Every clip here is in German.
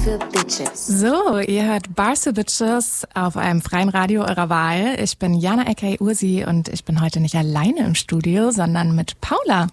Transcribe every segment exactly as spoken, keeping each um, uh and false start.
für Bitches. So, ihr hört Bars für Bitches auf einem freien Radio eurer Wahl. Ich bin Jana aka Ursi und ich bin heute nicht alleine im Studio, sondern mit Paula.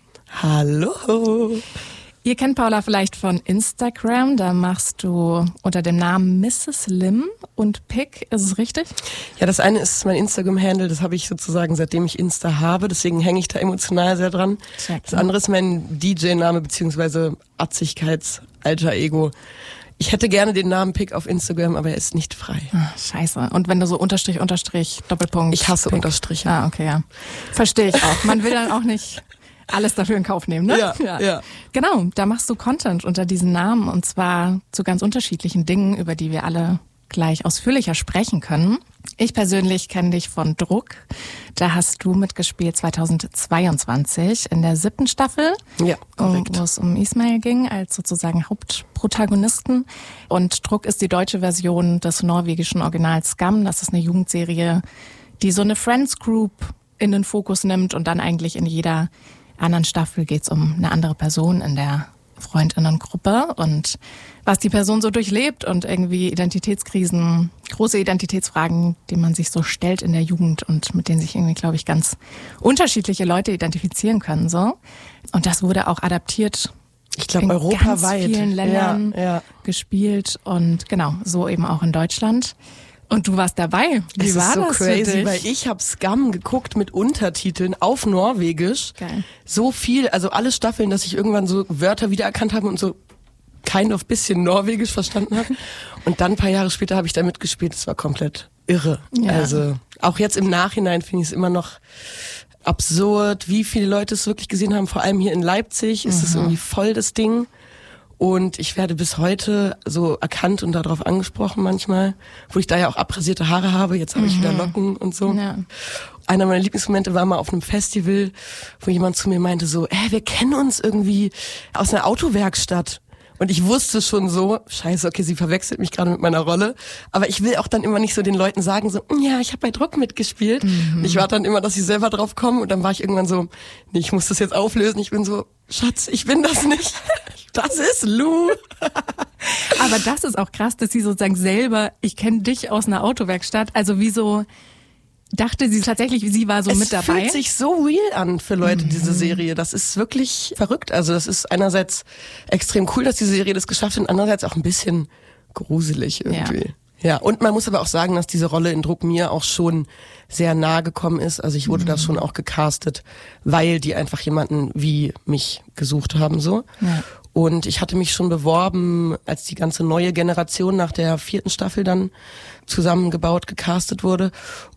Hallo. Ihr kennt Paula vielleicht von Instagram, da machst du unter dem Namen Misses Lim und Pick, ist es richtig? Ja, das eine ist mein Instagram-Handle, das habe ich sozusagen seitdem ich Insta habe, deswegen hänge ich da emotional sehr dran. Check. Das andere ist mein D J-Name beziehungsweise Atzigkeits-Alter-Ego. Ich hätte gerne den Namen Pick auf Instagram, aber er ist nicht frei. Ach, scheiße. Und wenn du so Unterstrich, Unterstrich, Doppelpunkt... Ich hasse Pick. Unterstriche. Ah, okay, ja. Verstehe ich auch. Man will dann auch nicht... alles dafür in Kauf nehmen, ne? Ja, ja, ja. Genau, da machst du Content unter diesen Namen und zwar zu ganz unterschiedlichen Dingen, über die wir alle gleich ausführlicher sprechen können. Ich persönlich kenne dich von Druck. Da hast du mitgespielt zweitausendzweiundzwanzig in der siebten Staffel, ja, korrekt. Wo es um Ismail ging als sozusagen Hauptprotagonisten. Und Druck ist die deutsche Version des norwegischen Originals Skam. Das ist eine Jugendserie, die so eine Friends Group in den Fokus nimmt und dann eigentlich in jeder anderen Staffel geht's um eine andere Person in der Freundinnengruppe und was die Person so durchlebt und irgendwie Identitätskrisen, große Identitätsfragen, die man sich so stellt in der Jugend und mit denen sich irgendwie, glaube ich, ganz unterschiedliche Leute identifizieren können. So. Und das wurde auch adaptiert. Ich glaube, In europaweit. ganz vielen Ländern ja, ja. gespielt und genau, so eben auch in Deutschland. Und du warst dabei. Wie es war ist so das crazy, für dich? weil ich habe Skam geguckt mit Untertiteln auf Norwegisch. Geil. So viel, also alle Staffeln, dass ich irgendwann so Wörter wiedererkannt habe und so kind of bisschen Norwegisch verstanden habe. Und dann ein paar Jahre später habe ich da mitgespielt. Das war komplett irre. Ja. Also auch jetzt im Nachhinein finde ich es immer noch absurd, wie viele Leute es wirklich gesehen haben. Vor allem hier in Leipzig ist es Mhm. irgendwie voll das Ding. Und ich werde bis heute so erkannt und darauf angesprochen manchmal, wo ich da ja auch abrasierte Haare habe. Jetzt habe ich Mhm. wieder Locken und so. Ja. Einer meiner Lieblingsmomente war mal auf einem Festival, wo jemand zu mir meinte so, äh, wir kennen uns irgendwie aus einer Autowerkstatt. Und ich wusste schon so, scheiße, okay, sie verwechselt mich gerade mit meiner Rolle. Aber ich will auch dann immer nicht so den Leuten sagen, so, ja, ich habe bei Druck mitgespielt. Mhm. Und ich warte dann immer, dass sie selber drauf kommen. Und dann war ich irgendwann so, nee, ich muss das jetzt auflösen. Ich bin so, Schatz, ich bin das nicht. Das ist Lou. Aber das ist auch krass, dass sie sozusagen selber, ich kenne dich aus einer Autowerkstatt, also wieso dachte sie tatsächlich, sie war so es mit dabei? Es fühlt sich so real an für Leute, Mhm. diese Serie. Das ist wirklich verrückt. Also das ist einerseits extrem cool, dass diese Serie das geschafft hat und andererseits auch ein bisschen gruselig irgendwie. Ja. Ja, und man muss aber auch sagen, dass diese Rolle in Druck mir auch schon sehr nahe gekommen ist. Also ich wurde Mhm. da schon auch gecastet, weil die einfach jemanden wie mich gesucht haben so. Ja. Und ich hatte mich schon beworben, als die ganze neue Generation nach der vierten Staffel dann zusammengebaut, gecastet wurde.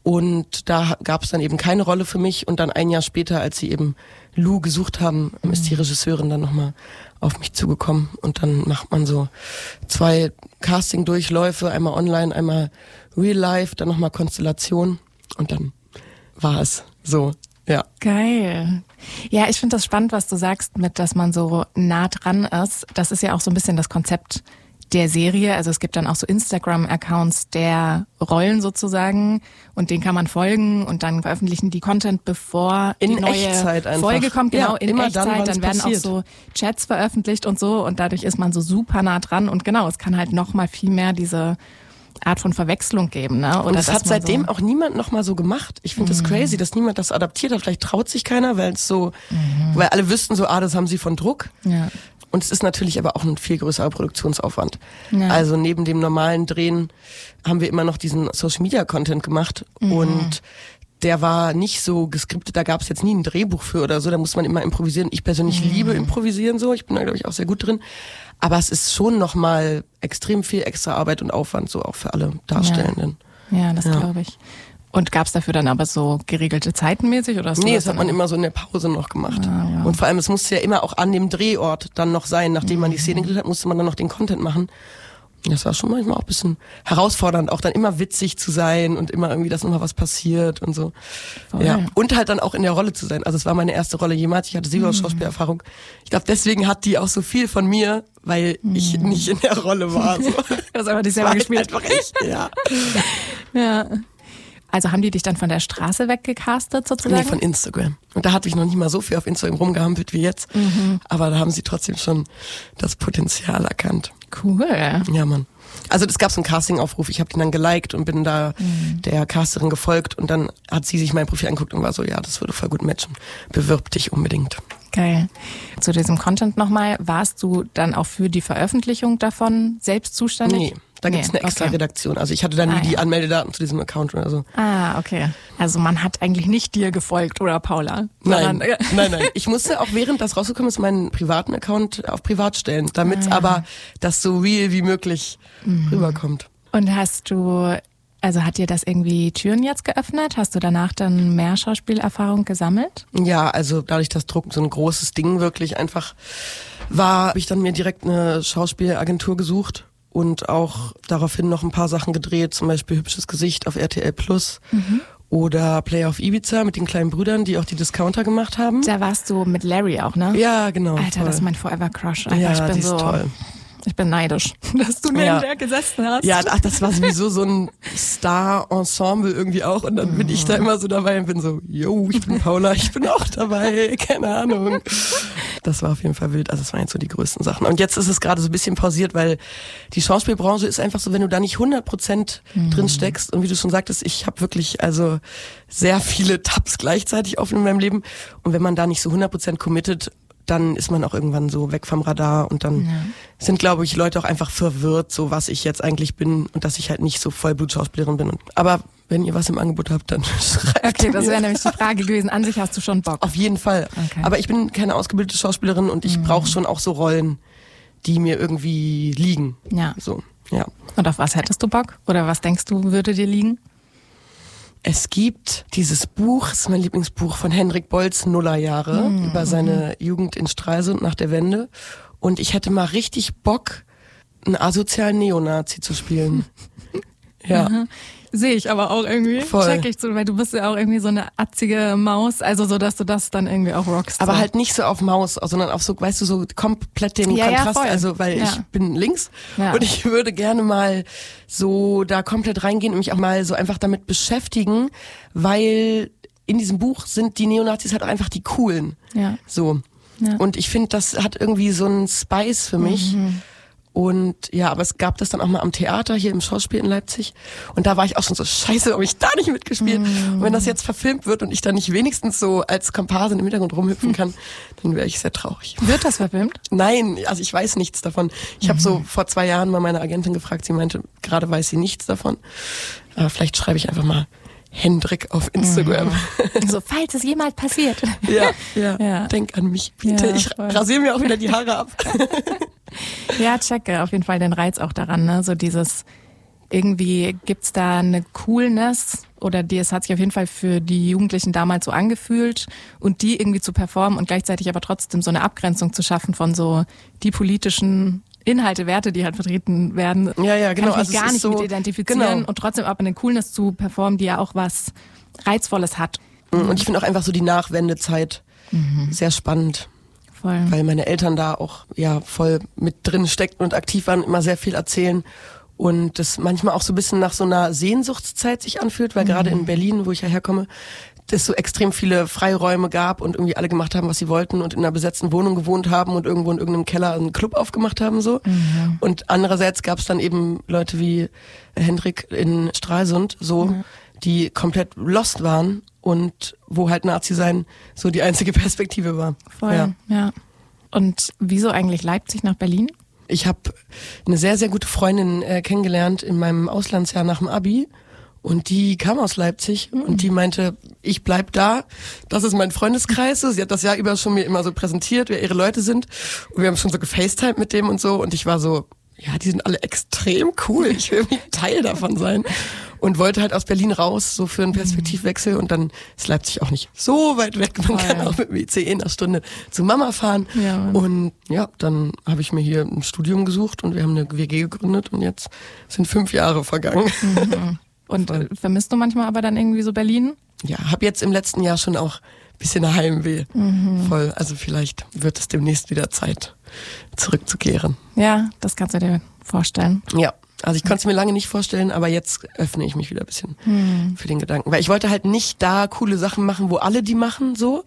Und da gab es dann eben keine Rolle für mich. Und dann ein Jahr später, als sie eben Lou gesucht haben, mhm. ist die Regisseurin dann nochmal auf mich zugekommen. Und dann macht man so zwei Casting-Durchläufe, einmal online, einmal real life, dann nochmal Konstellation. Und dann war es so. Ja. Geil. Ja, ich finde das spannend, was du sagst, mit, dass man so nah dran ist. Das ist ja auch so ein bisschen das Konzept der Serie. Also es gibt dann auch so Instagram-Accounts der Rollen sozusagen und denen kann man folgen und dann veröffentlichen die Content, bevor in die neue Echtzeit einfach. Folge kommt. Genau, ja, in immer Echtzeit. Dann, dann werden passiert. auch so Chats veröffentlicht und so und dadurch ist man so super nah dran und genau, es kann halt noch mal viel mehr diese Art von Verwechslung geben, ne? Oder und das dass hat man seitdem so auch niemand noch mal so gemacht. Ich finde das crazy, dass niemand das adaptiert hat. Vielleicht traut sich keiner, weil es so, mhm. weil alle wüssten so, ah, das haben sie von Druck. Ja. Und es ist natürlich aber auch ein viel größerer Produktionsaufwand. Ja. Also neben dem normalen Drehen haben wir immer noch diesen Social-Media-Content gemacht Mhm. und der war nicht so geskriptet, da gab es jetzt nie ein Drehbuch für oder so, da muss man immer improvisieren. Ich persönlich Mhm. liebe improvisieren so, ich bin da glaube ich auch sehr gut drin. Aber es ist schon nochmal extrem viel extra Arbeit und Aufwand, so auch für alle Darstellenden. Ja, ja das Ja. glaube ich. Und gab's dafür dann aber so geregelte Zeiten mäßig? Oder hast du Nee, das das hat dann man immer so in der Pause noch gemacht. Ah, ja. Und vor allem, es musste ja immer auch an dem Drehort dann noch sein. Nachdem man die Mhm. Szene gedreht hat, musste man dann noch den Content machen. Das war schon manchmal auch ein bisschen herausfordernd, auch dann immer witzig zu sein und immer irgendwie, dass nochmal was passiert und so. Voll. Ja. Und halt dann auch in der Rolle zu sein. Also es war meine erste Rolle jemals. Ich hatte zero Mhm. Schauspielerfahrung. Ich glaube, deswegen hat die auch so viel von mir, weil ich Mhm. nicht in der Rolle war. So. Du hast einfach dich selber War gespielt. Einfach ich, ja. Ja. Also haben die dich dann von der Straße weggecastet sozusagen? Nee, von Instagram. Und da hatte ich noch nicht mal so viel auf Instagram rumgehampelt wie jetzt. Mhm. Aber da haben sie trotzdem schon das Potenzial erkannt. Cool. Ja, Mann. Also es gab so einen Casting-Aufruf, ich habe den dann geliked und bin da mhm. der Casterin gefolgt und dann hat sie sich mein Profil angeguckt und war so, ja, das würde voll gut matchen. Bewirb dich unbedingt. Geil. Zu diesem Content nochmal, warst du dann auch für die Veröffentlichung davon selbst zuständig? Nee, da gibt's nee, eine extra okay. Redaktion. Also ich hatte dann nie ah, die ja. Anmeldedaten zu diesem Account oder so. Ah, okay. Also man hat eigentlich nicht dir gefolgt oder Paula. Nein, nein, nein. Ich musste auch während das rausgekommen ist, meinen privaten Account auf privat stellen, damit ah, ja. aber das so real wie möglich mhm. rüberkommt. Und hast du, also hat dir das irgendwie Türen jetzt geöffnet? Hast du danach dann mehr Schauspielerfahrung gesammelt? Ja, also dadurch, dass Druck so ein großes Ding wirklich einfach war, habe ich dann mir direkt eine Schauspielagentur gesucht. Und auch daraufhin noch ein paar Sachen gedreht, zum Beispiel Hübsches Gesicht auf R T L Plus mhm. oder Play auf Ibiza mit den kleinen Brüdern, die auch die Discounter gemacht haben. Da warst du mit Larry auch, ne? Ja, genau. Alter, voll. Das ist mein Forever Crush. Alter, ja, ich bin die ist so, toll. Ich bin neidisch, dass du neben ja. der gesessen hast. Ja, ach, das war sowieso so ein Star-Ensemble irgendwie auch. Und dann bin ich da immer so dabei und bin so, yo, ich bin Paula, ich bin auch dabei, keine Ahnung. Das war auf jeden Fall wild. Also das waren jetzt so die größten Sachen. Und jetzt ist es gerade so ein bisschen pausiert, weil die Schauspielbranche ist einfach so, wenn du da nicht hundert Prozent mhm. drin steckst. Und wie du schon sagtest, ich habe wirklich also sehr viele Tabs gleichzeitig offen in meinem Leben. Und wenn man da nicht so hundert Prozent committed, dann ist man auch irgendwann so weg vom Radar und dann ja. sind, glaube ich, Leute auch einfach verwirrt, so was ich jetzt eigentlich bin und dass ich halt nicht so Vollblut-Schauspielerin bin. Aber wenn ihr was im Angebot habt, dann schreibt Okay, mir. Das wäre nämlich die Frage gewesen. An sich hast du schon Bock? Auf jeden Fall. Okay. Aber ich bin keine ausgebildete Schauspielerin und ich mhm. brauche schon auch so Rollen, die mir irgendwie liegen. Ja. So, ja. Und auf was hättest du Bock? Oder was denkst du, würde dir liegen? Es gibt dieses Buch, das ist mein Lieblingsbuch von Henrik Bolz, Nullerjahre, mhm. über seine Jugend in Stralsund nach der Wende. Und ich hätte mal richtig Bock, einen asozialen Neonazi zu spielen. Ja. Mhm. Sehe ich aber auch irgendwie. Voll. Check ich so, weil du bist ja auch irgendwie so eine atzige Maus, also so, dass du das dann irgendwie auch rockst. Aber so. halt nicht so auf Maus, sondern auf so, weißt du, so komplett den ja, Kontrast, ja, voll. also weil ja. ich bin links ja. und ich würde gerne mal so da komplett reingehen und mich auch mal so einfach damit beschäftigen, weil in diesem Buch sind die Neonazis halt auch einfach die Coolen. Ja. So. Ja. Und ich finde, das hat irgendwie so einen Spice für mich. Mhm. Und ja, aber es gab das dann auch mal am Theater hier im Schauspiel in Leipzig und da war ich auch schon so, scheiße, habe ich da nicht mitgespielt. Mm. Und wenn das jetzt verfilmt wird und ich da nicht wenigstens so als Komparsin im Hintergrund rumhüpfen kann, dann wäre ich sehr traurig. Wird das verfilmt? Nein, also ich weiß nichts davon. Ich mhm. habe so vor zwei Jahren mal meine Agentin gefragt, sie meinte, gerade weiß sie nichts davon. Aber vielleicht schreibe ich einfach mal Hendrik auf Instagram. Mhm. So, falls es jemals passiert. Ja, ja, ja. Denk an mich, bitte. Ja, ich rasiere mir auch wieder die Haare ab. Ja, checke auf jeden Fall den Reiz auch daran, ne? So dieses, irgendwie gibt's da eine Coolness oder die, es hat sich auf jeden Fall für die Jugendlichen damals so angefühlt und die irgendwie zu performen und gleichzeitig aber trotzdem so eine Abgrenzung zu schaffen von so die politischen Inhalte, Werte, die halt vertreten werden. Ja, ja, genau. Kann ich mich also gar nicht so, mit identifizieren genau. und trotzdem aber eine Coolness zu performen, die ja auch was Reizvolles hat. Und ich finde auch einfach so die Nachwendezeit mhm. sehr spannend. Voll. Weil meine Eltern da auch ja voll mit drin steckten und aktiv waren, immer sehr viel erzählen und das manchmal auch so ein bisschen nach so einer Sehnsuchtszeit sich anfühlt, weil mhm. gerade in Berlin, wo ich ja herkomme, es so extrem viele Freiräume gab und irgendwie alle gemacht haben, was sie wollten und in einer besetzten Wohnung gewohnt haben und irgendwo in irgendeinem Keller einen Club aufgemacht haben so. Mhm. Und andererseits gab es dann eben Leute wie Hendrik in Stralsund so, mhm. die komplett lost waren und wo halt Nazi sein so die einzige Perspektive war. Voll, ja. ja. Und wieso eigentlich Leipzig nach Berlin? Ich habe eine sehr, sehr gute Freundin äh, kennengelernt in meinem Auslandsjahr nach dem Abi und die kam aus Leipzig mhm. und die meinte, ich bleib da, das ist mein Freundeskreis. Sie hat das Jahr über schon mir immer so präsentiert, wer ihre Leute sind und wir haben schon so gefacetimed mit dem und so und ich war so, ja, die sind alle extrem cool, ich will irgendwie Teil davon sein. Und wollte halt aus Berlin raus, so für einen Perspektivwechsel. Und dann ist Leipzig auch nicht so weit weg. Man oh, kann ja. auch mit dem I C E in einer Stunde zu Mama fahren. Ja, und ja, dann habe ich mir hier ein Studium gesucht und wir haben eine W G gegründet. Und jetzt sind fünf Jahre vergangen. Mhm. Und Voll. vermisst du manchmal aber dann irgendwie so Berlin? Ja, habe jetzt im letzten Jahr schon auch ein bisschen Heimweh. Mhm. Voll. Also vielleicht wird es demnächst wieder Zeit, zurückzukehren. Ja, das kannst du dir vorstellen. Ja. Also ich konnte es mir lange nicht vorstellen, aber jetzt öffne ich mich wieder ein bisschen hm. für den Gedanken. Weil ich wollte halt nicht da coole Sachen machen, wo alle die machen, so.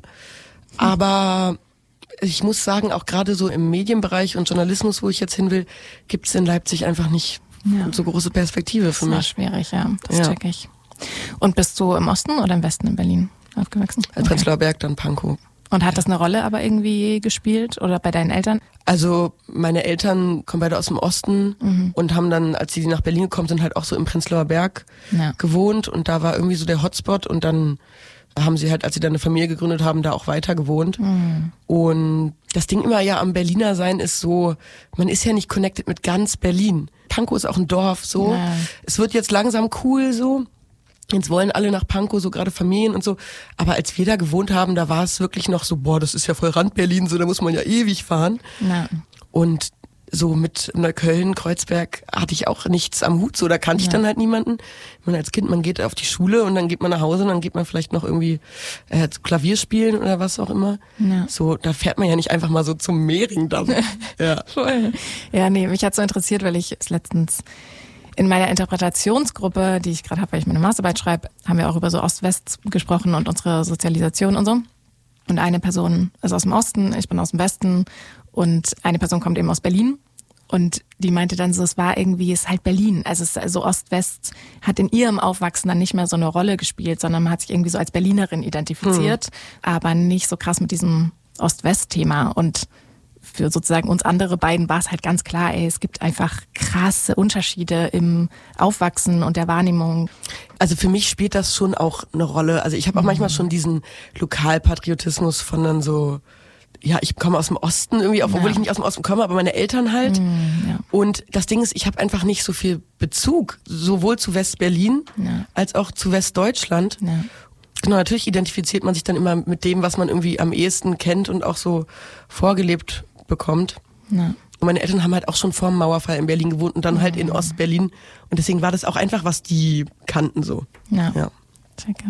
Aber ich muss sagen, auch gerade so im Medienbereich und Journalismus, wo ich jetzt hin will, gibt es in Leipzig einfach nicht ja. so große Perspektive für mich. Das ist schwierig, ja. Das ja. check ich. Und bist du im Osten oder im Westen in Berlin aufgewachsen? Okay. Prenzlauer Berg, dann Pankow. Und hat das eine Rolle aber irgendwie gespielt oder bei deinen Eltern? Also meine Eltern kommen beide aus dem Osten mhm. und haben dann, als sie nach Berlin gekommen sind, halt auch so im Prenzlauer Berg ja. gewohnt und da war irgendwie so der Hotspot und dann haben sie halt, als sie dann eine Familie gegründet haben, da auch weiter gewohnt. Mhm. Und das Ding immer ja am Berliner sein ist so, man ist ja nicht connected mit ganz Berlin. Pankow ist auch ein Dorf, so. Ja. Es wird jetzt langsam cool, so. Jetzt wollen alle nach Pankow, so gerade Familien und so. Aber als wir da gewohnt haben, da war es wirklich noch so, boah, das ist ja voll Rand Berlin, so, da muss man ja ewig fahren. Ja. Und so mit Neukölln, Kreuzberg hatte ich auch nichts am Hut, so, da kannte ich ja. dann halt niemanden. Man als Kind, man geht auf die Schule und dann geht man nach Hause und dann geht man vielleicht noch irgendwie äh, Klavier spielen oder was auch immer. Ja. So, da fährt man ja nicht einfach mal so zum Mehringdamm. ja. Voll. Ja, nee, mich hat so interessiert, weil ich es letztens in meiner Interpretationsgruppe, die ich gerade habe, weil ich meine Masterarbeit schreibe, haben wir auch über so Ost-West gesprochen und unsere Sozialisation und so. Und eine Person ist aus dem Osten, ich bin aus dem Westen und eine Person kommt eben aus Berlin. Und die meinte dann so, es war irgendwie, es ist halt Berlin. Also, es, also Ost-West hat in ihrem Aufwachsen dann nicht mehr so eine Rolle gespielt, sondern man hat sich irgendwie so als Berlinerin identifiziert, hm. aber nicht so krass mit diesem Ost-West-Thema. Und für sozusagen uns andere beiden war es halt ganz klar, ey, es gibt einfach krasse Unterschiede im Aufwachsen und der Wahrnehmung. Also für mich spielt das schon auch eine Rolle. Also ich habe auch mhm. manchmal schon diesen Lokalpatriotismus von dann so, ja, ich komme aus dem Osten irgendwie, obwohl ja. ich nicht aus dem Osten komme, aber meine Eltern halt. Mhm, ja. Und das Ding ist, ich habe einfach nicht so viel Bezug, sowohl zu West-Berlin ja. als auch zu Westdeutschland. Ja. Genau, natürlich identifiziert man sich dann immer mit dem, was man irgendwie am ehesten kennt und auch so vorgelebt bekommt. Ja. Und meine Eltern haben halt auch schon vor dem Mauerfall in Berlin gewohnt und dann halt in Ostberlin. Und deswegen war das auch einfach, was die kannten so. Ja, ja. Danke.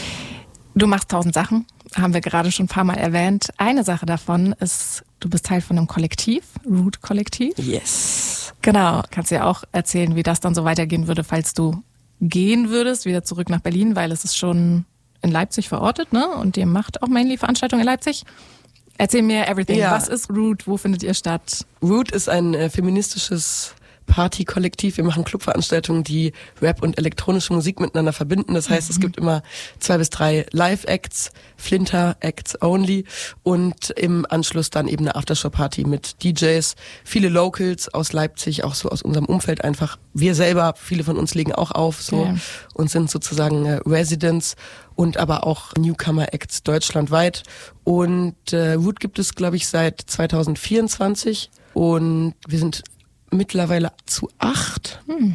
Du machst tausend Sachen, haben wir gerade schon ein paar Mal erwähnt. Eine Sache davon ist, du bist Teil von einem Kollektiv, Root-Kollektiv. Yes. Genau, kannst du ja auch erzählen, wie das dann so weitergehen würde, falls du gehen würdest, wieder zurück nach Berlin, weil es ist schon in Leipzig verortet, ne? Und ihr macht auch mainly Veranstaltungen in Leipzig. Erzähl mir everything. Ja. Was ist Root? Wo findet ihr statt? Root ist ein äh, feministisches Party-Kollektiv. Wir machen Clubveranstaltungen, die Rap und elektronische Musik miteinander verbinden. Das heißt, mhm. es gibt immer zwei bis drei Live-Acts, Flinter-Acts only und im Anschluss dann eben eine Aftershow-Party mit D Js. Viele Locals aus Leipzig, auch so aus unserem Umfeld einfach. Wir selber, viele von uns legen auch auf so okay. und sind sozusagen äh, Residents und aber auch Newcomer-Acts deutschlandweit. Und äh, Root gibt es, glaube ich, seit zwanzig vierundzwanzig und wir sind mittlerweile zu acht. Hm.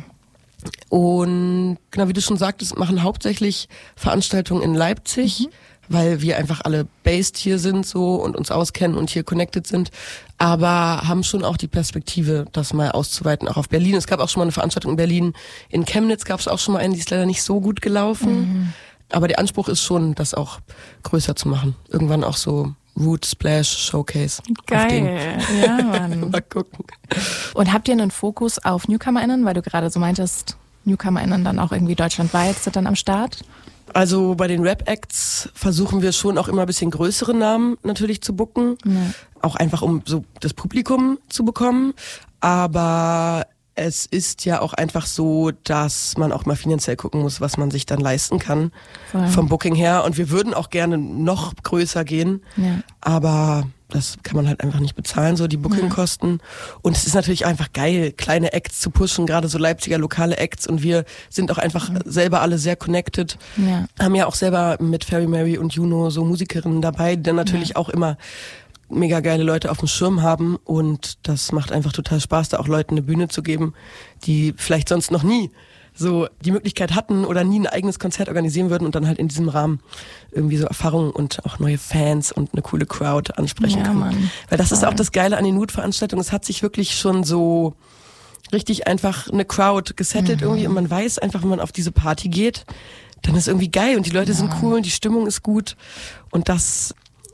Und genau, wie du schon sagtest, machen hauptsächlich Veranstaltungen in Leipzig, mhm. weil wir einfach alle based hier sind so und uns auskennen und hier connected sind. Aber haben schon auch die Perspektive, das mal auszuweiten, auch auf Berlin. Es gab auch schon mal eine Veranstaltung in Berlin. In Chemnitz gab es auch schon mal eine, die ist leider nicht so gut gelaufen. Mhm. Aber der Anspruch ist schon, das auch größer zu machen. Irgendwann auch so Root Splash Showcase. Geil, ja Mann. Mal gucken. Und habt ihr einen Fokus auf NewcomerInnen, weil du gerade so meintest, NewcomerInnen dann auch irgendwie deutschlandweit sind dann am Start? Also bei den Rap-Acts versuchen wir schon auch immer ein bisschen größere Namen natürlich zu booken. Ja. Auch einfach, um so das Publikum zu bekommen. Aber es ist ja auch einfach so, dass man auch mal finanziell gucken muss, was man sich dann leisten kann. Voll. Vom Booking her. Und wir würden auch gerne noch größer gehen. Ja. Aber das kann man halt einfach nicht bezahlen, so die Bookingkosten. Ja. Und es ist natürlich einfach geil, kleine Acts zu pushen, gerade so Leipziger lokale Acts. Und wir sind auch einfach ja. selber alle sehr connected. Ja. Haben ja auch selber mit Fairy Mary und Juno so Musikerinnen dabei, die dann natürlich ja. auch immer mega geile Leute auf dem Schirm haben. Und das macht einfach total Spaß, da auch Leuten eine Bühne zu geben, die vielleicht sonst noch nie so die Möglichkeit hatten oder nie ein eigenes Konzert organisieren würden und dann halt in diesem Rahmen irgendwie so Erfahrungen und auch neue Fans und eine coole Crowd ansprechen ja, können. Mann. Weil das Voll. ist auch das Geile an den Root-Veranstaltungen. Es hat sich wirklich schon so richtig einfach eine Crowd gesettelt mhm. irgendwie und man weiß einfach, wenn man auf diese Party geht, dann ist irgendwie geil und die Leute ja. sind cool und die Stimmung ist gut und das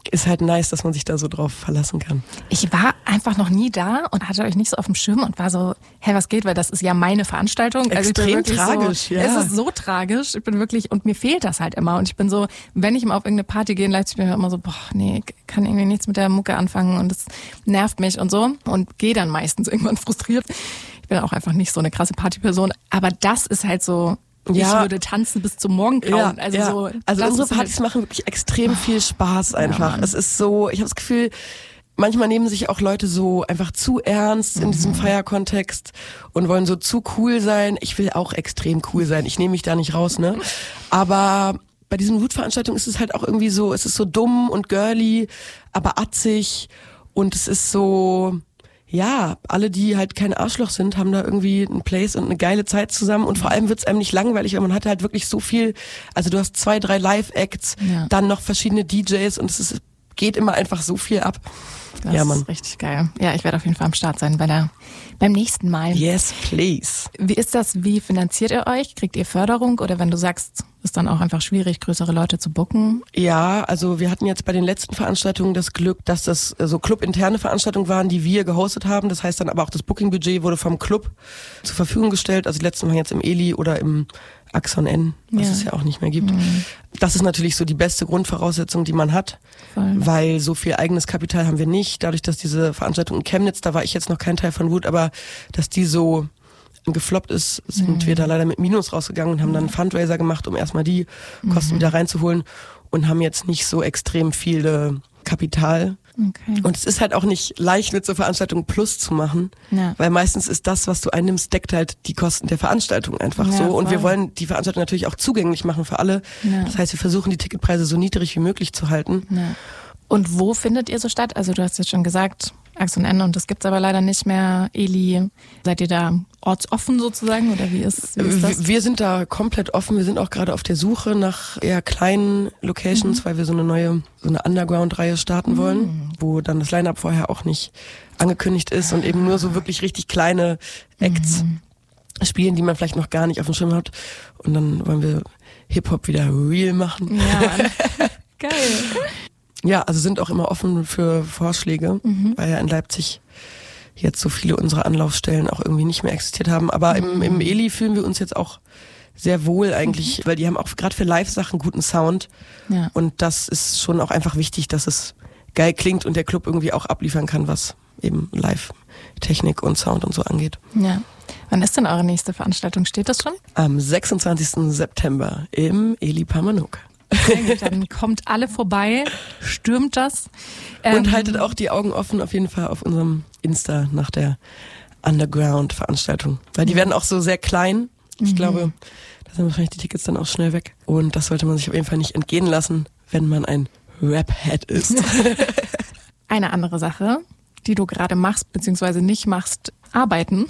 ist halt nice, dass man sich da so drauf verlassen kann. Ich war einfach noch nie da und hatte euch nicht so auf dem Schirm und war so, hä, was geht, weil das ist ja meine Veranstaltung. Extrem also tragisch, so, ja. Es ist so tragisch. Ich bin wirklich, und mir fehlt das halt immer. Und ich bin so, wenn ich mal auf irgendeine Party gehe in Leipzig, bin ich immer so, boah, nee, ich kann irgendwie nichts mit der Mucke anfangen und es nervt mich und so. Und gehe dann meistens irgendwann frustriert. Ich bin auch einfach nicht so eine krasse Partyperson. Aber das ist halt so, ja. Ich würde tanzen bis zum Morgengrauen. Ja, also ja. so, also unsere Partys halt machen wirklich extrem viel Spaß einfach. Ja, es ist so, ich habe das Gefühl, manchmal nehmen sich auch Leute so einfach zu ernst in mhm. diesem Feierkontext und wollen so zu cool sein. Ich will auch extrem cool sein. Ich nehme mich da nicht raus, ne? Aber bei diesen Root-Veranstaltungen ist es halt auch irgendwie so, es ist so dumm und girly, aber atzig und es ist so, ja, alle, die halt kein Arschloch sind, haben da irgendwie einen Place und eine geile Zeit zusammen und vor allem wird's einem nicht langweilig, weil man hat halt wirklich so viel, also du hast zwei, drei Live-Acts, ja. dann noch verschiedene D Js und es ist, geht immer einfach so viel ab. Das ja, Mann. Ist richtig geil. Ja, ich werde auf jeden Fall am Start sein bei der, beim nächsten Mal. Yes, please. Wie ist das? Wie finanziert ihr euch? Kriegt ihr Förderung? Oder wenn du sagst, ist dann auch einfach schwierig, größere Leute zu booken? Ja, also wir hatten jetzt bei den letzten Veranstaltungen das Glück, dass das so clubinterne Veranstaltungen waren, die wir gehostet haben. Das heißt dann aber auch das Booking-Budget wurde vom Club zur Verfügung gestellt. Also die letzten waren jetzt im Eli oder im Axon N, was ja. es ja auch nicht mehr gibt. Mhm. Das ist natürlich so die beste Grundvoraussetzung, die man hat, Voll. weil so viel eigenes Kapital haben wir nicht. Dadurch, dass diese Veranstaltung in Chemnitz, da war ich jetzt noch kein Teil von Root, aber dass die so gefloppt ist, sind mhm. wir da leider mit Minus rausgegangen und haben dann einen Fundraiser gemacht, um erstmal die Kosten mhm. wieder reinzuholen und haben jetzt nicht so extrem viel Kapital. Okay. Und es ist halt auch nicht leicht, mit so Veranstaltungen Plus zu machen, ja. weil meistens ist das, was du einnimmst, deckt halt die Kosten der Veranstaltung einfach ja, so. Und voll. Wir wollen die Veranstaltung natürlich auch zugänglich machen für alle. Ja. Das heißt, wir versuchen die Ticketpreise so niedrig wie möglich zu halten. Ja. Und wo findet ihr so statt? Also du hast jetzt schon gesagt, Axon N und das gibt's aber leider nicht mehr. Eli, seid ihr da ortsoffen sozusagen oder wie ist, wie ist das? Wir sind da komplett offen. Wir sind auch gerade auf der Suche nach eher kleinen Locations, mhm. weil wir so eine neue, so eine Underground-Reihe starten wollen, mhm. wo dann das Line-Up vorher auch nicht angekündigt ist und eben nur so wirklich richtig kleine Acts mhm. spielen, die man vielleicht noch gar nicht auf dem Schirm hat. Und dann wollen wir Hip-Hop wieder real machen. Ja, geil. Ja, also sind auch immer offen für Vorschläge, mhm. weil ja in Leipzig jetzt so viele unserer Anlaufstellen auch irgendwie nicht mehr existiert haben. Aber mhm. im, im Eli fühlen wir uns jetzt auch sehr wohl eigentlich, mhm. weil die haben auch gerade für Live-Sachen guten Sound. Ja. Und das ist schon auch einfach wichtig, dass es geil klingt und der Club irgendwie auch abliefern kann, was eben Live-Technik und Sound und so angeht. Ja. Wann ist denn eure nächste Veranstaltung? Steht das schon? Am sechsundzwanzigsten September im Eli Pamanoka. Dann kommt alle vorbei, stürmt das. Ähm, und haltet auch die Augen offen auf jeden Fall auf unserem Insta nach der Underground-Veranstaltung. Weil die mhm. werden auch so sehr klein. Ich mhm. glaube, da sind wahrscheinlich die Tickets dann auch schnell weg. Und das sollte man sich auf jeden Fall nicht entgehen lassen, wenn man ein Rap-Head ist. Eine andere Sache, die du gerade machst, beziehungsweise nicht machst, arbeiten.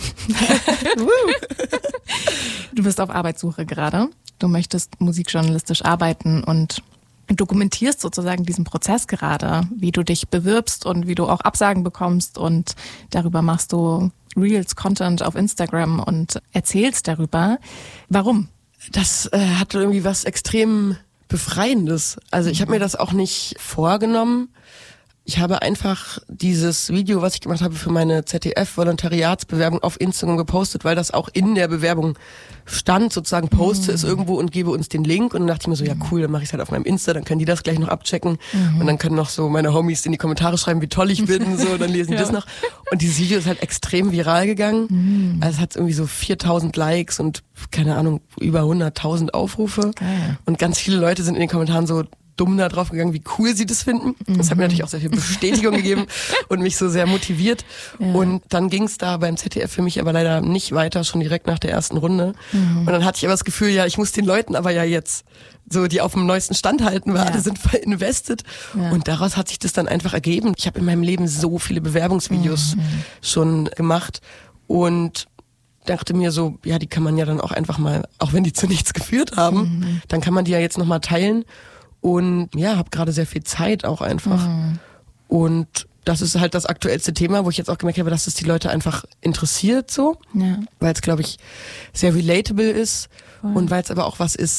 Du bist auf Arbeitssuche gerade. Du möchtest musikjournalistisch arbeiten und dokumentierst sozusagen diesen Prozess gerade, wie du dich bewirbst und wie du auch Absagen bekommst und darüber machst du Reels, Content auf Instagram und erzählst darüber. Warum? Das äh, hat irgendwie was extrem Befreiendes. Also ich habe mir das auch nicht vorgenommen. Ich habe einfach dieses Video, was ich gemacht habe für meine Z D F-Volontariatsbewerbung auf Instagram gepostet, weil das auch in der Bewerbung stand, sozusagen poste mhm. es irgendwo und gebe uns den Link. Und dann dachte ich mir so, ja cool, dann mache ich es halt auf meinem Insta, dann können die das gleich noch abchecken. Mhm. Und dann können noch so meine Homies in die Kommentare schreiben, wie toll ich bin, so, dann lesen die ja. das noch. Und dieses Video ist halt extrem viral gegangen. Mhm. Also es hat irgendwie so viertausend Likes und, keine Ahnung, über hunderttausend Aufrufe. Geil. Und ganz viele Leute sind in den Kommentaren so dumm da drauf gegangen, wie cool sie das finden. Mhm. Das hat mir natürlich auch sehr viel Bestätigung gegeben und mich so sehr motiviert. Ja. Und dann ging es da beim Z D F für mich aber leider nicht weiter, schon direkt nach der ersten Runde. Mhm. Und dann hatte ich aber das Gefühl, ja, ich muss den Leuten aber ja jetzt so, die auf dem neuesten Stand halten, weil ja. alle sind voll invested. Ja. Und daraus hat sich das dann einfach ergeben. Ich habe in meinem Leben so viele Bewerbungsvideos mhm. schon gemacht und dachte mir so, ja, die kann man ja dann auch einfach mal, auch wenn die zu nichts geführt haben, mhm. dann kann man die ja jetzt nochmal teilen. Und ja, habe gerade sehr viel Zeit auch einfach. Mhm. Und das ist halt das aktuellste Thema, wo ich jetzt auch gemerkt habe, dass es die Leute einfach interessiert so. Ja. Weil es, glaube ich, sehr relatable ist. Voll. Und weil es aber auch was ist,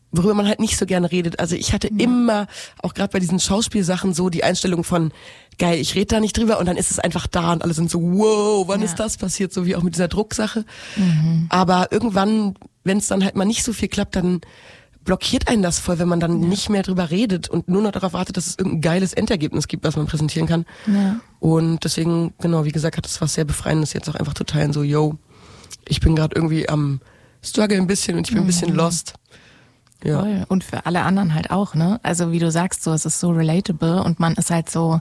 worüber man halt nicht so gerne redet. Also ich hatte ja. immer, auch gerade bei diesen Schauspielsachen, so die Einstellung von, geil, ich rede da nicht drüber und dann ist es einfach da und alle sind so, wow, wann ja. ist das passiert? So wie auch mit dieser Drucksache. Mhm. Aber irgendwann, wenn es dann halt mal nicht so viel klappt, dann blockiert einen das voll, wenn man dann ja. nicht mehr drüber redet und nur noch darauf wartet, dass es irgendein geiles Endergebnis gibt, was man präsentieren kann. Ja. Und deswegen, genau, wie gesagt, hat es was sehr Befreiendes, jetzt auch einfach zu teilen, so, yo, ich bin gerade irgendwie am Struggle ein bisschen und ich bin mhm. ein bisschen lost. Ja. Voll. Und für alle anderen halt auch, ne? Also wie du sagst, so es ist so relatable und man ist halt so,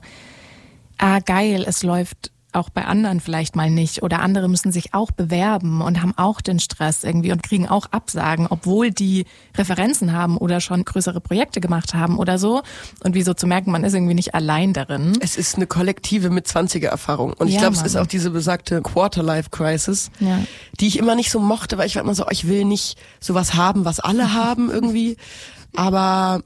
ah geil, es läuft auch bei anderen vielleicht mal nicht oder andere müssen sich auch bewerben und haben auch den Stress irgendwie und kriegen auch Absagen, obwohl die Referenzen haben oder schon größere Projekte gemacht haben oder so. Und wie so zu merken, man ist irgendwie nicht allein darin. Es ist eine kollektive Mitzwanziger-Erfahrung. Und ich ja, glaube, es ist auch diese besagte Quarter-Life-Crisis, ja. die ich immer nicht so mochte, weil ich war immer so, ich will nicht sowas haben, was alle haben irgendwie. Aber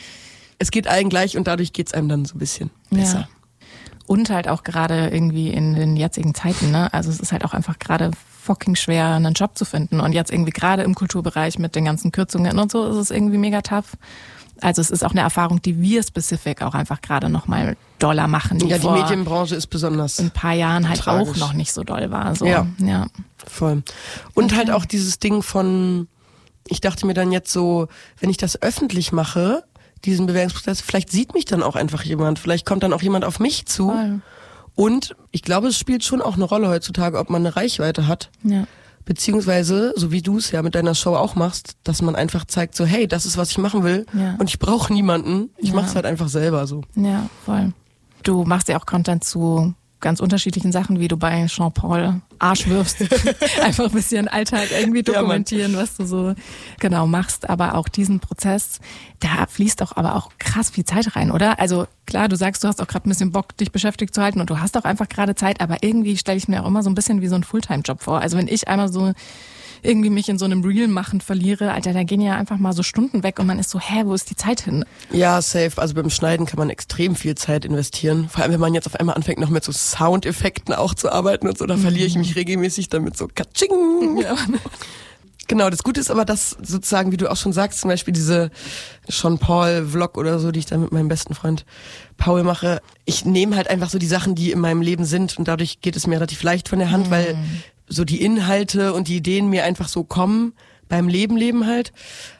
es geht allen gleich und dadurch geht's einem dann so ein bisschen besser. Ja. Und halt auch gerade irgendwie in den jetzigen Zeiten, ne? Also es ist halt auch einfach gerade fucking schwer, einen Job zu finden. Und jetzt irgendwie gerade im Kulturbereich mit den ganzen Kürzungen und so ist es irgendwie mega tough. Also es ist auch eine Erfahrung, die wir specific auch einfach gerade nochmal doller machen. Die ja, die Medienbranche ist besonders ein paar Jahren halt tragisch. Auch noch nicht so doll war. So. Ja, ja, voll. Und okay. halt auch dieses Ding von, ich dachte mir dann jetzt so, wenn ich das öffentlich mache, diesen Bewerbungsprozess, vielleicht sieht mich dann auch einfach jemand, vielleicht kommt dann auch jemand auf mich zu. Voll. Und ich glaube, es spielt schon auch eine Rolle heutzutage, ob man eine Reichweite hat. Ja. Beziehungsweise, so wie du es ja mit deiner Show auch machst, dass man einfach zeigt so, hey, das ist, was ich machen will ja. und ich brauche niemanden, ich ja. mache es halt einfach selber so. Ja, voll. Du machst ja auch Content zu ganz unterschiedlichen Sachen, wie du bei Jean-Paul Arsch wirfst. Einfach ein bisschen Alltag irgendwie dokumentieren, ja, was du so genau machst. Aber auch diesen Prozess, da fließt doch aber auch krass viel Zeit rein, oder? Also klar, du sagst, du hast auch gerade ein bisschen Bock, dich beschäftigt zu halten und du hast auch einfach gerade Zeit, aber irgendwie stelle ich mir auch immer so ein bisschen wie so ein Fulltime-Job vor. Also wenn ich einmal so irgendwie mich in so einem Reel machen verliere, Alter, da gehen ja einfach mal so Stunden weg und man ist so, hä, wo ist die Zeit hin? Ja, safe. Also beim Schneiden kann man extrem viel Zeit investieren. Vor allem, wenn man jetzt auf einmal anfängt, noch mit so Soundeffekten auch zu arbeiten und so, da mhm. verliere ich mich regelmäßig damit so Katsching. Ja. Genau, das Gute ist aber, dass sozusagen, wie du auch schon sagst, zum Beispiel diese Jean-Paul-Vlog oder so, die ich dann mit meinem besten Freund Paul mache, ich nehme halt einfach so die Sachen, die in meinem Leben sind und dadurch geht es mir relativ leicht von der Hand, mhm. weil so die Inhalte und die Ideen mir einfach so kommen, beim Leben leben halt.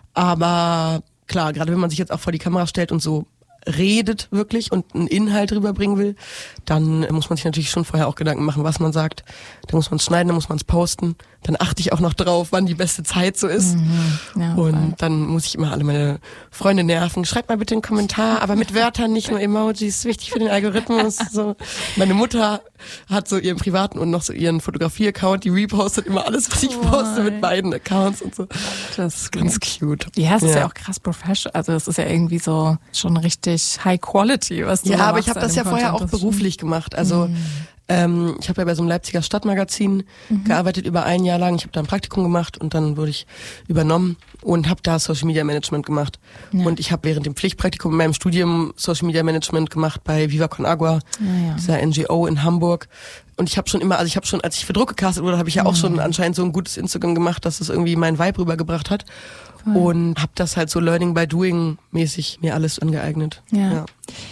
Aber klar, gerade wenn man sich jetzt auch vor die Kamera stellt und so redet wirklich und einen Inhalt rüberbringen will, dann muss man sich natürlich schon vorher auch Gedanken machen, was man sagt. Dann muss man es schneiden, dann muss man es posten. Dann achte ich auch noch drauf, wann die beste Zeit so ist. Mhm, ja, und voll. Dann muss ich immer alle meine Freunde nerven. Schreibt mal bitte einen Kommentar, aber mit Wörtern, nicht nur Emojis. Wichtig für den Algorithmus. So. Meine Mutter hat so ihren privaten und noch so ihren Fotografie-Account. Die repostet immer alles, was ich oh, poste mit beiden Accounts und so. Das ist ganz cute. Ja, es ist ja. ja auch krass professional. Also es ist ja irgendwie so schon richtig High Quality, was du Ja, aber machst ich habe das ja vorher auch beruflich gemacht. Also mhm. ähm, ich habe ja bei so einem Leipziger Stadtmagazin mhm. gearbeitet über ein Jahr lang. Ich habe da ein Praktikum gemacht und dann wurde ich übernommen und habe da Social Media Management gemacht. Ja. Und ich habe während dem Pflichtpraktikum in meinem Studium Social Media Management gemacht bei Viva Con Agua, ja, ja. dieser N G O in Hamburg. Und ich habe schon immer, also ich habe schon, als ich für Druck gecastet wurde, habe ich ja mhm. auch schon anscheinend so ein gutes Instagram gemacht, dass es irgendwie meinen Vibe rübergebracht hat. Voll. Und habe das halt so Learning by Doing mäßig mir alles angeeignet. Ja. ja.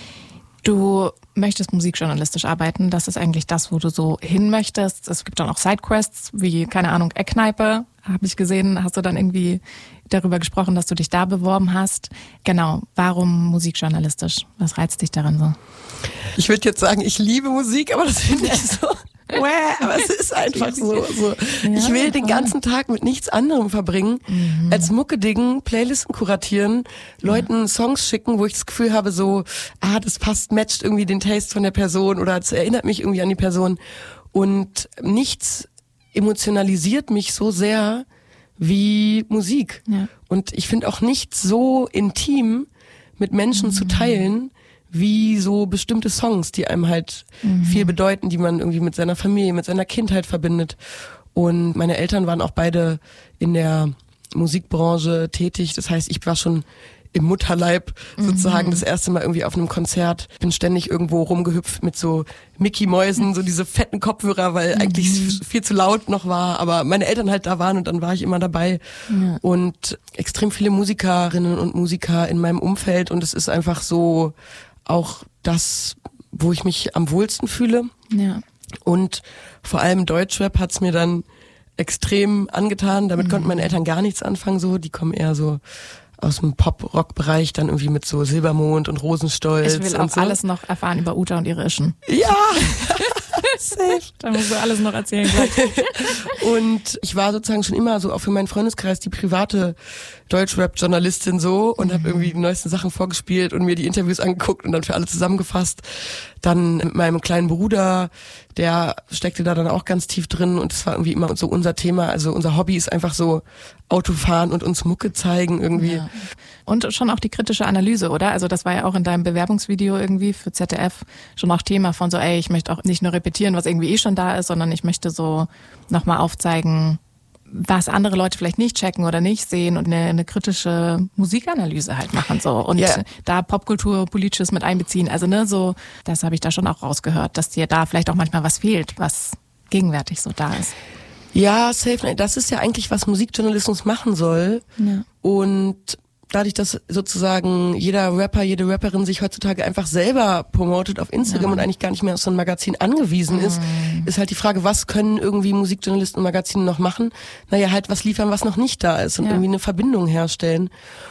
Du möchtest musikjournalistisch arbeiten, das ist eigentlich das, wo du so hin möchtest. Es gibt dann auch Sidequests, wie, keine Ahnung, Eckkneipe, habe ich gesehen. Hast du dann irgendwie darüber gesprochen, dass du dich da beworben hast? Genau, warum musikjournalistisch? Was reizt dich daran so? Ich würde jetzt sagen, ich liebe Musik, aber das finde ich so... aber es ist einfach so. so. Ja, ich will den ganzen Tag mit nichts anderem verbringen, mhm. als Mucke dingen, Playlisten kuratieren, Leuten ja. Songs schicken, wo ich das Gefühl habe, so, ah, das passt, matcht irgendwie den Taste von der Person oder es erinnert mich irgendwie an die Person. Und nichts emotionalisiert mich so sehr wie Musik. Ja. Und ich finde auch nichts so intim mit Menschen mhm. zu teilen, wie so bestimmte Songs, die einem halt mhm. viel bedeuten, die man irgendwie mit seiner Familie, mit seiner Kindheit verbindet. Und meine Eltern waren auch beide in der Musikbranche tätig. Das heißt, ich war schon im Mutterleib sozusagen Mhm. das erste Mal irgendwie auf einem Konzert. Bin ständig irgendwo rumgehüpft mit so Mickey-Mäusen, so diese fetten Kopfhörer, weil Mhm. eigentlich viel zu laut noch war, aber meine Eltern halt da waren und dann war ich immer dabei. Ja. Und extrem viele Musikerinnen und Musiker in meinem Umfeld und es ist einfach so auch das, wo ich mich am wohlsten fühle. Ja. Und vor allem Deutschrap hat's mir dann extrem angetan. Damit Mhm. konnten meine Eltern gar nichts anfangen, so. Die kommen eher so aus dem Pop-Rock-Bereich, dann irgendwie mit so Silbermond und Rosenstolz. Ich will und auch so. alles noch erfahren über Uta und ihre Ischen. Ja! Safe. Da musst du alles noch erzählen gleich. Und ich war sozusagen schon immer so auch für meinen Freundeskreis die private Deutschrap-Journalistin so und habe irgendwie die neuesten Sachen vorgespielt und mir die Interviews angeguckt und dann für alle zusammengefasst. Dann mit meinem kleinen Bruder, der steckte da dann auch ganz tief drin und es war irgendwie immer so unser Thema. Also unser Hobby ist einfach so Autofahren und uns Mucke zeigen irgendwie. Ja. Und schon auch die kritische Analyse, oder? Also das war ja auch in deinem Bewerbungsvideo irgendwie für Z D F schon auch Thema von so, ey, ich möchte auch nicht nur repetieren, was irgendwie eh schon da ist, sondern ich möchte so nochmal aufzeigen, was andere Leute vielleicht nicht checken oder nicht sehen und eine, eine kritische Musikanalyse halt machen so und Ja. da Popkultur, Politisches mit einbeziehen. Also ne, so, das habe ich da schon auch rausgehört, dass dir da vielleicht auch manchmal was fehlt, was gegenwärtig so da ist. Ja, safe. Das ist ja eigentlich, was Musikjournalismus machen soll. Ja. Und dadurch, dass sozusagen jeder Rapper, jede Rapperin sich heutzutage einfach selber promotet auf Instagram Ja. und eigentlich gar nicht mehr auf so ein Magazin angewiesen ist, ist halt die Frage, was können irgendwie Musikjournalisten und Magazine noch machen? Naja, halt was liefern, was noch nicht da ist und Ja. irgendwie eine Verbindung herstellen.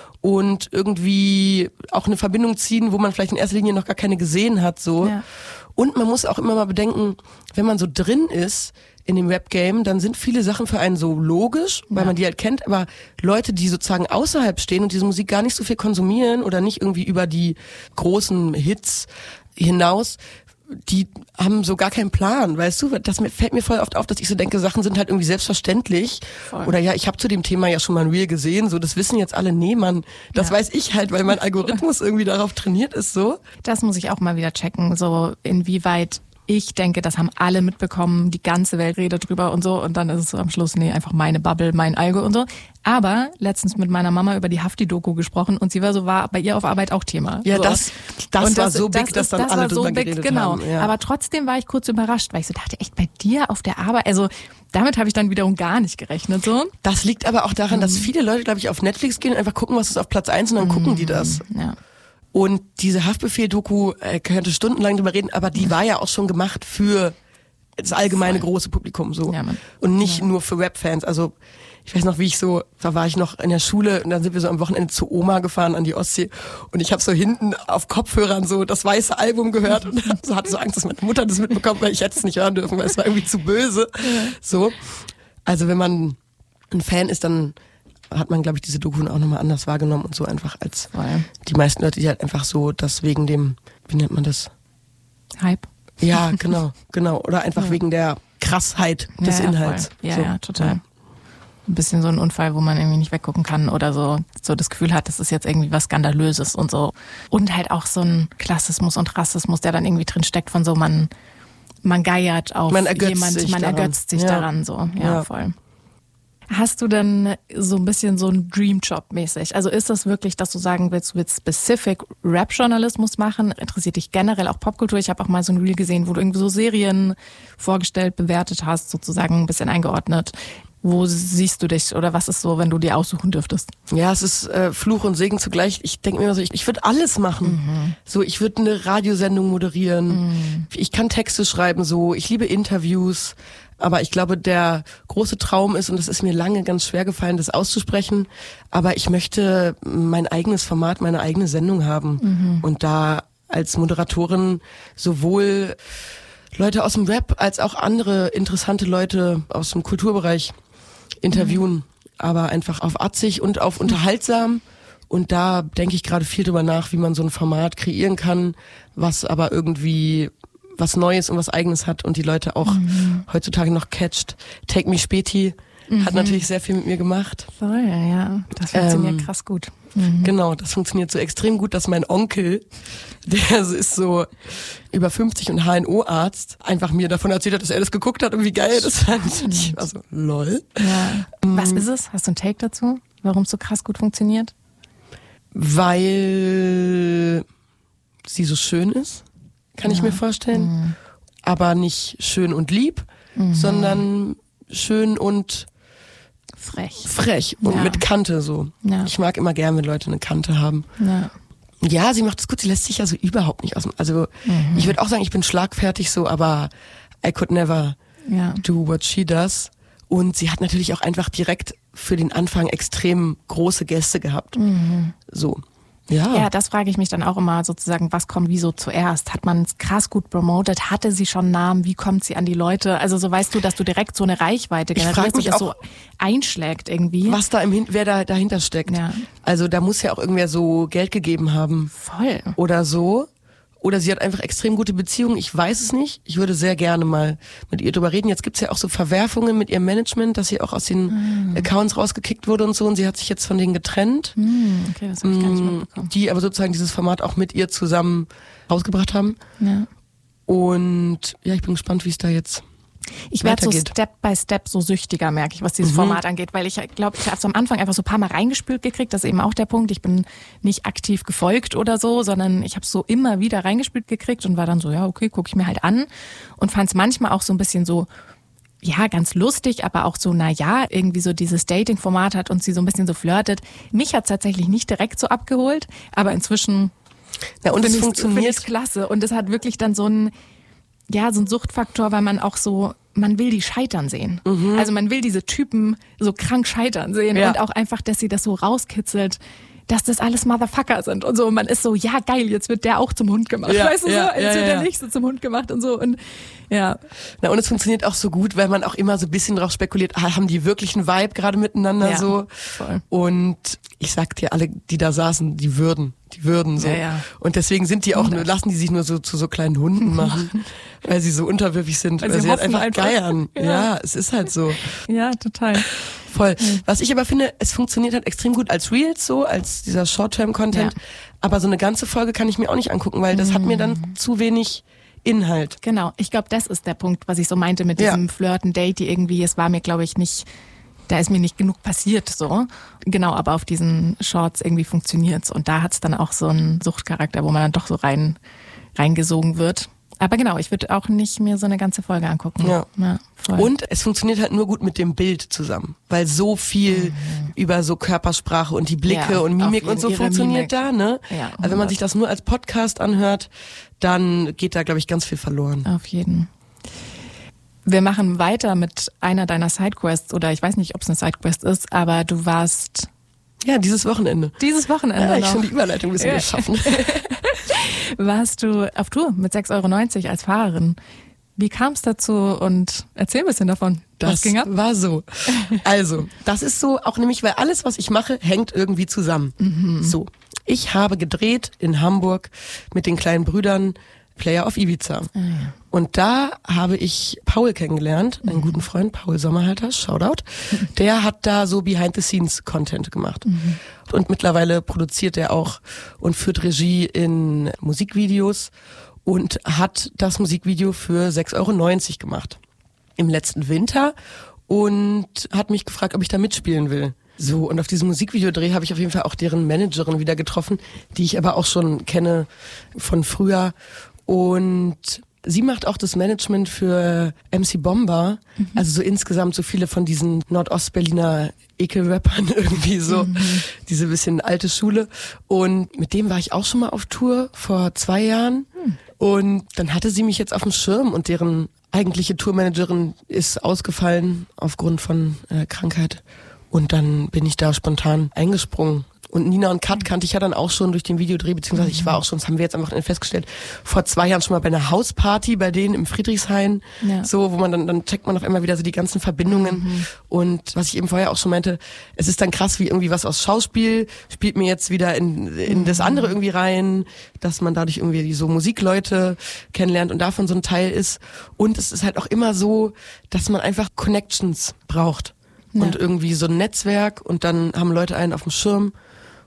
Und irgendwie auch eine Verbindung ziehen, wo man vielleicht in erster Linie noch gar keine gesehen hat, so. Ja. Und man muss auch immer mal bedenken, wenn man so drin ist in dem Rap-Game, dann sind viele Sachen für einen so logisch, weil Ja. man die halt kennt, aber Leute, die sozusagen außerhalb stehen und diese Musik gar nicht so viel konsumieren oder nicht irgendwie über die großen Hits hinaus, die haben so gar keinen Plan, weißt du? Das fällt mir voll oft auf, dass ich so denke, Sachen sind halt irgendwie selbstverständlich. Voll. Oder ja, ich habe zu dem Thema ja schon mal ein Reel gesehen, so das wissen jetzt alle, nee, Mann, das Ja. weiß ich halt, weil mein Algorithmus irgendwie darauf trainiert ist, so. Das muss ich auch mal wieder checken, so inwieweit ich denke, das haben alle mitbekommen, die ganze Welt redet drüber und so und dann ist es so am Schluss, nee, einfach meine Bubble, mein Algo und so. Aber letztens mit meiner Mama über die Hafti-Doku gesprochen und sie war so, war bei ihr auf Arbeit auch Thema. Ja, so. das, das Und war so big, das dass ist- dann das alle war so drüber big, geredet genau. haben. Ja. Aber trotzdem war ich kurz überrascht, weil ich so dachte, echt bei dir auf der Arbeit, also damit habe ich dann wiederum gar nicht gerechnet, so. Das liegt aber auch daran, dass viele Leute, glaube ich, auf Netflix gehen und einfach gucken, was ist auf Platz eins und dann gucken die das. Ja. Und diese Haftbefehl-Doku, äh, könnte stundenlang drüber reden, aber die war ja auch schon gemacht für das allgemeine Voll. große Publikum so. Ja, Mann. Und nicht nur für Rap-Fans. Also ich weiß noch, wie ich so, da war ich noch in der Schule und dann sind wir so am Wochenende zu Oma gefahren an die Ostsee und ich habe so hinten auf Kopfhörern so das weiße Album gehört und so hatte so Angst, dass meine Mutter das mitbekommt, weil ich hätte es nicht hören dürfen, weil es war irgendwie zu böse. So. Also wenn man ein Fan ist, dann hat man, glaube ich, diese Doku auch nochmal anders wahrgenommen und so einfach als Voll. die meisten Leute, die halt einfach so, das wegen dem, wie nennt man das? Hype. Ja, genau, genau. Oder einfach wegen der Krassheit des ja, ja, Inhalts. Voll. Ja, so. ja, total. Ein bisschen so ein Unfall, wo man irgendwie nicht weggucken kann oder so, so das Gefühl hat, das ist jetzt irgendwie was Skandalöses und so. Und halt auch so ein Klassismus und Rassismus, der dann irgendwie drin steckt von so, man, man geiert auf Man ergötzt jemand, sich man daran. ergötzt sich Ja. daran, so. Ja, Ja. voll. Hast du denn so ein bisschen so ein Dreamjob mäßig? Also ist das wirklich, dass du sagen willst, du willst specific Rap-Journalismus machen? Interessiert dich generell auch Popkultur? Ich habe auch mal so ein Reel gesehen, wo du irgendwie so Serien vorgestellt, bewertet hast, sozusagen ein bisschen eingeordnet. Wo siehst du dich oder was ist so, wenn du dir aussuchen dürftest? Ja, es ist äh, Fluch und Segen zugleich. Ich denke mir immer so, ich, ich würde alles machen. Mhm. So, ich würde eine Radiosendung moderieren. Mhm. Ich kann Texte schreiben, so. Ich liebe Interviews. Aber ich glaube, der große Traum ist, und es ist mir lange ganz schwer gefallen, das auszusprechen, aber ich möchte mein eigenes Format, meine eigene Sendung haben. Mhm. Und da als Moderatorin sowohl Leute aus dem Rap als auch andere interessante Leute aus dem Kulturbereich interviewen, mhm. aber einfach auf atzig und auf unterhaltsam. Und da denke ich gerade viel drüber nach, wie man so ein Format kreieren kann, was aber irgendwie was Neues und was Eigenes hat und die Leute auch mhm. heutzutage noch catcht. Take Me Späti mhm. hat natürlich sehr viel mit mir gemacht. Voll, ja. Das funktioniert ähm, krass gut. Mhm. Genau, das funktioniert so extrem gut, dass mein Onkel, der ist so über fünfzig und H N O-Arzt, einfach mir davon erzählt hat, dass er das geguckt hat und wie geil das fand. Ich war so, lol. Ja. Was ist es? Hast du einen Take dazu? Warum es so krass gut funktioniert? Weil sie so schön ist, kann ja. ich mir vorstellen. Mhm. Aber nicht schön und lieb, mhm. sondern schön und frech. Frech und ja. mit Kante so. Ja. Ich mag immer gerne, wenn Leute eine Kante haben. Ja. Ja, sie macht es gut, sie lässt sich ja so überhaupt nicht aus dem, also mhm. ich würde auch sagen, ich bin schlagfertig so, aber I could never ja. do what she does. Und sie hat natürlich auch einfach direkt für den Anfang extrem große Gäste gehabt. Mhm. So. Ja. ja, das frage ich mich dann auch immer sozusagen, was kommt wieso zuerst? Hat man es krass gut promotet? Hatte sie schon Namen? Wie kommt sie an die Leute? Also so weißt du, dass du direkt so eine Reichweite generierst, die das so einschlägt irgendwie. Was da im Hin- wer da dahinter steckt. Ja. Also da muss ja auch irgendwer so Geld gegeben haben. Voll. Oder so. Oder sie hat einfach extrem gute Beziehungen. Ich weiß es nicht. Ich würde sehr gerne mal mit ihr drüber reden. Jetzt gibt's ja auch so Verwerfungen mit ihrem Management, dass sie auch aus den mm. Accounts rausgekickt wurde und so. Und sie hat sich jetzt von denen getrennt. Mm, okay, das habe ich gar nicht mitbekommen. Die aber sozusagen dieses Format auch mit ihr zusammen rausgebracht haben. Ja. Und ja, ich bin gespannt, wie es da jetzt Ich werde so Step by Step so süchtiger, merke ich, was dieses mhm. Format angeht, weil ich glaube, ich habe so am Anfang einfach so ein paar Mal reingespült gekriegt, das ist eben auch der Punkt, ich bin nicht aktiv gefolgt oder so, sondern ich habe so immer wieder reingespült gekriegt und war dann so, ja okay, gucke ich mir halt an und fand es manchmal auch so ein bisschen so, ja, ganz lustig, aber auch so, na ja, irgendwie so dieses Dating-Format hat und sie so ein bisschen so flirtet. Mich hat es tatsächlich nicht direkt so abgeholt, aber inzwischen ja, und es funktioniert klasse und es hat wirklich dann so ein ja, so ein Suchtfaktor, weil man auch so, man will die scheitern sehen. Mhm. Also man will diese Typen so krank scheitern sehen ja. und auch einfach, dass sie das so rauskitzelt, dass das alles Motherfucker sind und so. Und man ist so, ja geil, jetzt wird der auch zum Hund gemacht, ja, weißt du ja, so? Jetzt ja, wird ja. der nächste zum Hund gemacht und so und ja. Na und es funktioniert auch so gut, weil man auch immer so ein bisschen drauf spekuliert, haben die wirklich einen Vibe gerade miteinander ja, so. Voll. Und ich sag dir, alle, die da saßen, die würden, die würden so. Ja, ja. Und deswegen sind die auch nur, lassen die sich nur so zu so kleinen Hunden machen, weil sie so unterwürfig sind, weil, weil sie halt einfach, einfach geiern. Ja. ja, es ist halt so. Ja, total. Voll. Was ich aber finde, es funktioniert halt extrem gut als Reels so, als dieser Short-Term-Content. Ja. Aber so eine ganze Folge kann ich mir auch nicht angucken, weil das mhm. hat mir dann zu wenig Inhalt. Genau. Ich glaube, das ist der Punkt, was ich so meinte mit diesem ja. Flirten, Date, die irgendwie, es war mir, glaube ich, nicht, da ist mir nicht genug passiert, so. Genau, aber auf diesen Shorts irgendwie funktioniert's. Und da hat's dann auch so einen Suchtcharakter, wo man dann doch so rein, reingesogen wird. Aber genau, ich würde auch nicht mir so eine ganze Folge angucken. Ja. ja voll. Und es funktioniert halt nur gut mit dem Bild zusammen, weil so viel mhm. über so Körpersprache und die Blicke ja, und Mimik und so funktioniert Mimik. Da, ne? Ja, also wenn man sich das nur als Podcast anhört, dann geht da, glaube ich, ganz viel verloren. Auf jeden. Wir machen weiter mit einer deiner Sidequests oder ich weiß nicht, ob es eine Sidequest ist, aber du warst... Ja, dieses Wochenende. Dieses Wochenende Ja, ich noch. schon die Überleitung ein bisschen ja. geschaffen. Warst du auf Tour mit sechs Euro neunzig als Fahrerin. Wie kam es dazu und erzähl ein bisschen davon. Das was ging ab? war so. Also, das ist so, auch nämlich, weil alles, was ich mache, hängt irgendwie zusammen. Mhm. So, ich habe gedreht in Hamburg mit den kleinen Brüdern Player of Ibiza. Ah, ja. Und da habe ich Paul kennengelernt, einen mhm. guten Freund, Paul Sommerhalter, Shoutout. Der hat da so Behind-the-Scenes-Content gemacht. Mhm. Und mittlerweile produziert er auch und führt Regie in Musikvideos und hat das Musikvideo für sechs Euro neunzig gemacht. Im letzten Winter und hat mich gefragt, ob ich da mitspielen will. So, und auf diesem Musikvideodreh habe ich auf jeden Fall auch deren Managerin wieder getroffen, die ich aber auch schon kenne von früher. Und sie macht auch das Management für M C Bomber, mhm. also so insgesamt so viele von diesen Nordostberliner Ekelrappern irgendwie so, mhm. diese bisschen alte Schule. Und mit dem war ich auch schon mal auf Tour vor zwei Jahren. Mhm. Und dann hatte sie mich jetzt auf dem Schirm und deren eigentliche Tourmanagerin ist ausgefallen aufgrund von äh, Krankheit. Und dann bin ich da spontan eingesprungen. Und Nina und Kat kannte ich ja dann auch schon durch den Videodreh, beziehungsweise ich war auch schon, das haben wir jetzt einfach festgestellt, vor zwei Jahren schon mal bei einer Hausparty bei denen im Friedrichshain, ja. so, wo man dann, dann checkt man auch immer wieder so die ganzen Verbindungen. Mhm. Und was ich eben vorher auch schon meinte, es ist dann krass, wie irgendwie was aus Schauspiel spielt mir jetzt wieder in, in mhm. das andere irgendwie rein, dass man dadurch irgendwie so Musikleute kennenlernt und davon so ein Teil ist. Und es ist halt auch immer so, dass man einfach Connections braucht. Ja. Und irgendwie so ein Netzwerk und dann haben Leute einen auf dem Schirm.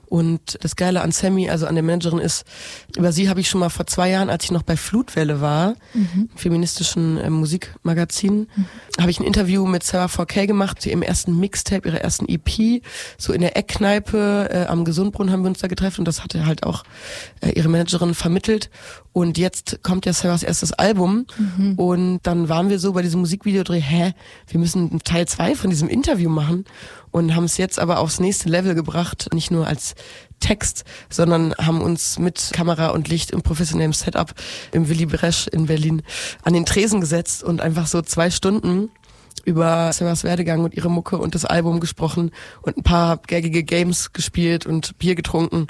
Und das Geile an Sammy, also an der Managerin ist, über sie habe ich schon mal vor zwei Jahren, als ich noch bei Flutwelle war, mhm. feministischen äh, Musikmagazin, mhm. habe ich ein Interview mit Sarah four K gemacht, zu ihrem ersten Mixtape, ihrer ersten E P, so in der Eckkneipe äh, am Gesundbrunnen haben wir uns da getroffen und das hatte halt auch äh, ihre Managerin vermittelt. Und jetzt kommt ja Sarahs erstes Album mhm. und dann waren wir so bei diesem Musikvideodreh, hä, wir müssen Teil zwei von diesem Interview machen und haben es jetzt aber aufs nächste Level gebracht, nicht nur als Text, sondern haben uns mit Kamera und Licht im professionellen Setup im Willy Bresch in Berlin an den Tresen gesetzt und einfach so zwei Stunden über Sarahs Werdegang und ihre Mucke und das Album gesprochen und ein paar gaggige Games gespielt und Bier getrunken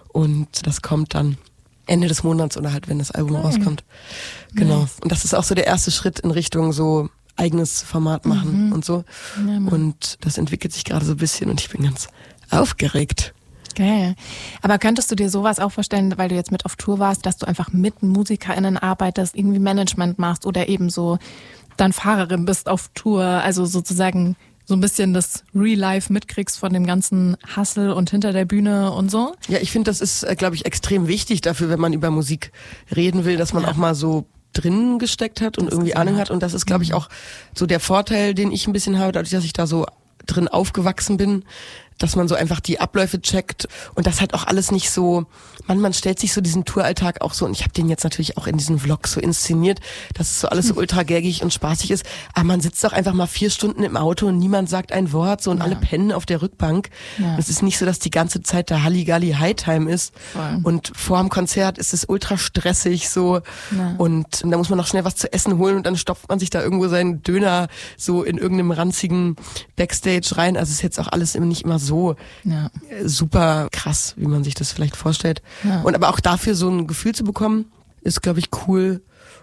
und das kommt dann Ende des Monats oder halt, wenn das Album okay. rauskommt. Genau. Nice. Und das ist auch so der erste Schritt in Richtung so eigenes Format machen mhm. und so. Ja, und das entwickelt sich gerade so ein bisschen und ich bin ganz aufgeregt. Geil. Aber könntest du dir sowas auch vorstellen, weil du jetzt mit auf Tour warst, dass du einfach mit MusikerInnen arbeitest, irgendwie Management machst oder eben so dann Fahrerin bist auf Tour, also sozusagen so ein bisschen das Real Life mitkriegst von dem ganzen Hustle und hinter der Bühne und so? Ja, ich finde, das ist, glaube ich, extrem wichtig dafür, wenn man über Musik reden will, dass man ja. auch mal so drin gesteckt hat und das irgendwie Ahnung hat. Und das ist, glaube ich, auch so der Vorteil, den ich ein bisschen habe, dadurch, dass ich da so drin aufgewachsen bin, dass man so einfach die Abläufe checkt und das hat auch alles nicht so, man, man stellt sich so diesen Touralltag auch so, und ich habe den jetzt natürlich auch in diesen Vlog so inszeniert, dass es so alles so ultra gaggig und spaßig ist, aber man sitzt doch einfach mal vier Stunden im Auto und niemand sagt ein Wort so und ja. alle pennen auf der Rückbank. Ja. Es ist nicht so, dass die ganze Zeit der Halligalli Hightime ist Voll. Und vor dem Konzert ist es ultra stressig so ja. und, und da muss man noch schnell was zu essen holen und dann stopft man sich da irgendwo seinen Döner so in irgendeinem ranzigen Backstage rein, also es ist jetzt auch alles nicht immer so ja. super krass, wie man sich das vielleicht vorstellt. Ja. Und aber auch dafür so ein Gefühl zu bekommen, ist, glaube ich, cool.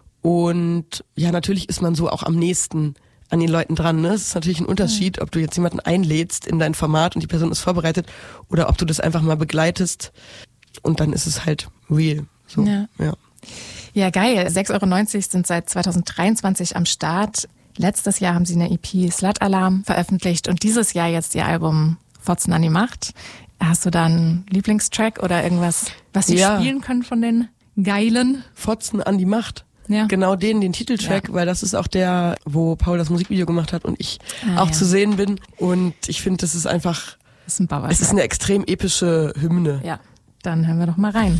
Und ja, natürlich ist man so auch am nächsten an den Leuten dran. Ne? Es ist natürlich ein Unterschied, ob du jetzt jemanden einlädst in dein Format und die Person ist vorbereitet oder ob du das einfach mal begleitest und dann ist es halt real. So, ja. Ja. ja, geil. sechs Euro neunzig sind seit zwanzig dreiundzwanzig am Start. Letztes Jahr haben sie eine E P Slut Alarm veröffentlicht und dieses Jahr jetzt ihr Album Fotzen an die Macht. Hast du da einen Lieblingstrack oder irgendwas, was sie ja. spielen können von den geilen? Fotzen an die Macht. Ja. Genau den, den Titeltrack, ja. weil das ist auch der, wo Paul das Musikvideo gemacht hat und ich ah, auch ja. zu sehen bin. Und ich finde, das ist einfach, das ist ein Bauer, es ist eine extrem epische Hymne. Ja, dann hören wir doch mal rein.